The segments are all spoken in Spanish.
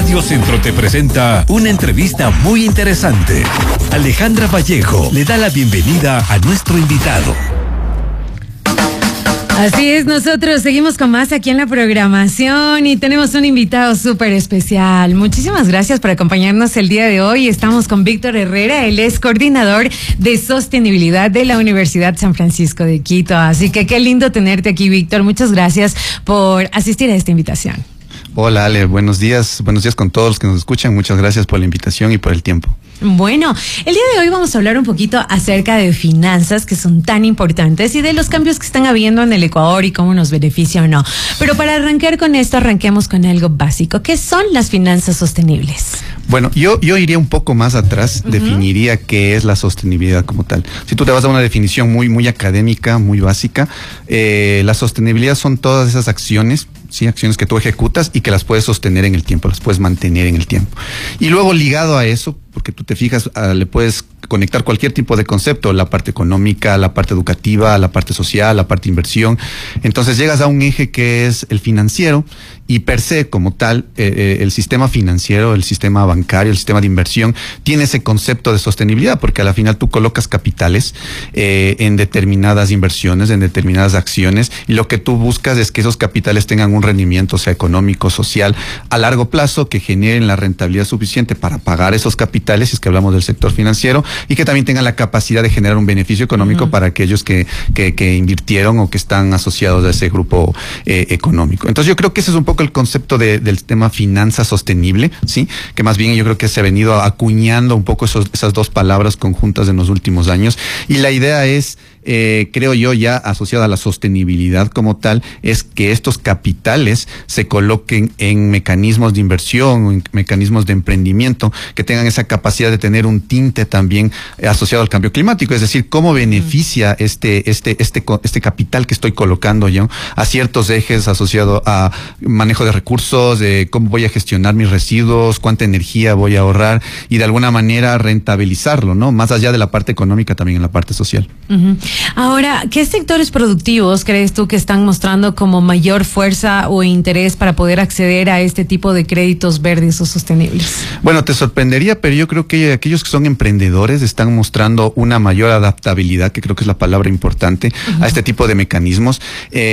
Radio Centro te presenta una entrevista muy interesante. Alejandra Vallejo le da la bienvenida a nuestro invitado. Así es, nosotros seguimos con más aquí en la programación y tenemos un invitado súper especial. Muchísimas gracias por acompañarnos el día de hoy. Estamos con Víctor Herrera, él es coordinador de sostenibilidad de la Universidad San Francisco de Quito. Así que qué lindo tenerte aquí, Víctor. Muchas gracias por asistir a esta invitación. Hola, Ale, buenos días con todos los que nos escuchan. Muchas gracias por la invitación y por el tiempo. Bueno, el día de hoy vamos a hablar un poquito acerca de finanzas que son tan importantes y de los cambios que están habiendo en el Ecuador y cómo nos beneficia o no. Pero para arrancar con esto, arranquemos con algo básico. ¿Qué son las finanzas sostenibles? Bueno, yo iría un poco más atrás, definiría qué es la sostenibilidad como tal. Si tú te vas a una definición muy académica, muy básica, la sostenibilidad son todas esas acciones, ¿sí? Acciones que tú ejecutas y que las puedes sostener en el tiempo, las puedes mantener en el tiempo. Y luego ligado a eso, porque tú te fijas, le puedes conectar cualquier tipo de concepto, la parte económica, la parte educativa, la parte social, la parte inversión. Entonces llegas a un eje que es el financiero y per se como tal, el sistema financiero, el sistema bancario, el sistema de inversión tiene ese concepto de sostenibilidad, porque a la final tú colocas capitales en determinadas inversiones, en determinadas acciones, y lo que tú buscas es que esos capitales tengan un rendimiento, sea económico, social, a largo plazo, que generen la rentabilidad suficiente para pagar esos capitales, si es que hablamos del sector financiero, y que también tengan la capacidad de generar un beneficio económico para aquellos que invirtieron o que están asociados a ese grupo económico. Entonces yo creo que ese es un poco el concepto del tema finanza sostenible, ¿sí? Que más bien yo creo que se ha venido acuñando un poco esas dos palabras conjuntas en los últimos años, y la idea es, creo yo, ya asociada a la sostenibilidad como tal, es que estos capitales se coloquen en mecanismos de inversión o en mecanismos de emprendimiento que tengan esa capacidad de tener un tinte también asociado al cambio climático, es decir, cómo beneficia este capital que estoy colocando yo a ciertos ejes asociado a manejo de recursos, de cómo voy a gestionar mis residuos, cuánta energía voy a ahorrar y de alguna manera rentabilizarlo, ¿no? Más allá de la parte económica, también en la parte social. Ahora, ¿qué sectores productivos crees tú que están mostrando como mayor fuerza o interés para poder acceder a este tipo de créditos verdes o sostenibles? Bueno, te sorprendería, pero yo creo que aquellos que son emprendedores están mostrando una mayor adaptabilidad, que creo que es la palabra importante, a este tipo de mecanismos.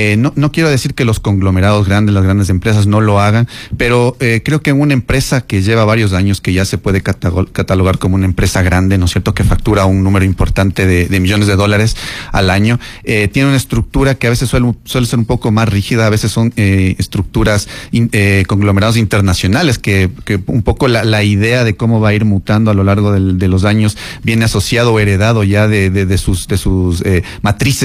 No quiero decir que los conglomerados grandes, las grandes empresas no lo hagan, pero creo que en una empresa que lleva varios años, que ya se puede catalogar como una empresa grande, ¿no es cierto?, que factura un número importante de millones de dólares al año, tiene una estructura que a veces suele ser un poco más rígida, a veces son estructuras conglomerados internacionales, que un poco la idea de cómo va a ir mutando a lo largo de los años viene asociado o heredado ya de sus matrices